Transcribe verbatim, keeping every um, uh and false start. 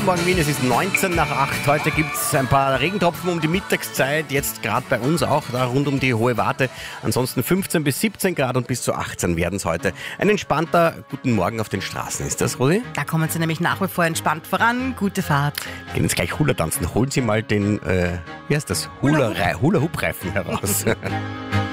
Guten Morgen Wien, es ist neunzehn nach acht. Heute gibt es ein paar Regentropfen um die Mittagszeit, jetzt gerade bei uns auch, da rund um die Hohe Warte. Ansonsten fünfzehn bis siebzehn Grad und bis zu achtzehn werden es heute. Ein entspannter Guten Morgen auf den Straßen, ist das, Rosi? Da kommen Sie nämlich nach wie vor entspannt voran. Gute Fahrt. Gehen jetzt gleich Hula tanzen. Holen Sie mal den, äh, wie heißt das, Hula-Hoop-Reifen heraus.